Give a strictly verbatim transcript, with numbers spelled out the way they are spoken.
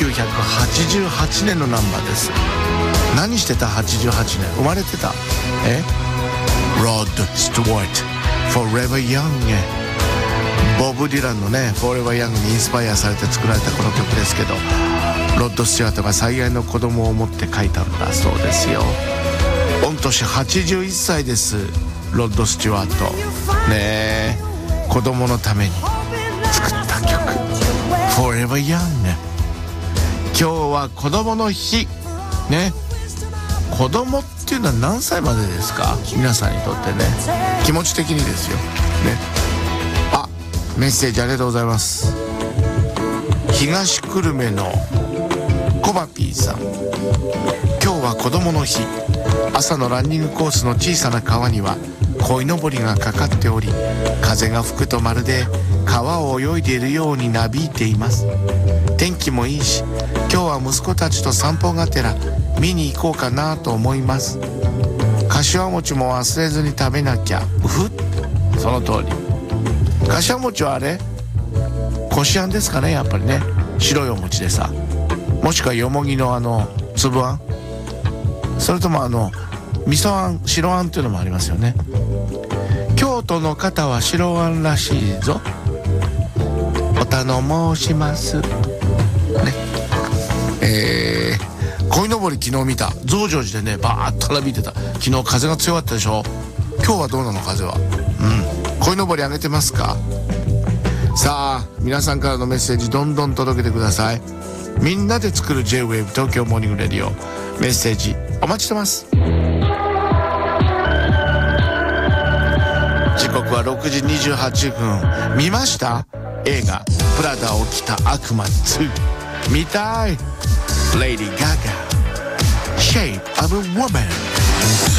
きゅうひゃくはちじゅうはちねんのナンバーです。何してた？はちじゅうはちねん生まれてた？えロッド・スチュワート Forever Young。 ボブ・ディランのね Forever Young にインスパイアされて作られたこの曲ですけど、ロッド・スチュワートが最愛の子供を持って書いたんだそうですよ。御年はちじゅういっさいです、ロッド・スチュワートね。え子供のために作った曲 Forever Young。 今日は子供の日ね。子供っていうのは何歳までですか？皆さんにとってね、気持ち的にですよね。あ、メッセージありがとうございます。東久留米のコバピーさん、今日は子供の日。朝のランニングコースの小さな川には鯉のぼりがかかっており、風が吹くとまるで川を泳いでいるようになびいています。天気もいいし、今日は息子たちと散歩がてら見に行こうかなと思います。柏餅も忘れずに食べなきゃ。うふっ、その通り。柏餅はあれこしあんですかね、やっぱりね。白いお餅でさ、もしくはよもぎのあの粒あん、それともあの味噌あん、白あんっていうのもありますよね。京都の方は白あんらしいぞ。お頼申しますね。えー、鯉のぼり昨日見た。増上寺でね、バーッと並びてた。昨日風が強かったでしょ。今日はどうなの風は。うん、鯉のぼりあげてますか？さあ、皆さんからのメッセージどんどん届けてください。みんなで作る J-ウェーブ 東京モーニングレディオ、メッセージお待ちしてます。時刻はろくじにじゅうはっぷん。見ました？映画プラダを着た悪魔ツー。見たい。レイディー・ガガ Shape of a Woman。